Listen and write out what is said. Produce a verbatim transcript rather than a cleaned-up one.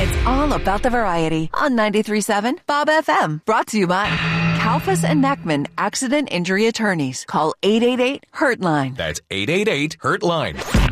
It's all about the variety on ninety-three point seven Bob F M. Brought to you by Kalfas and Neckman Accident Injury Attorneys. Call eight eight eight, hurt line. That's eight eight eight, hurt line.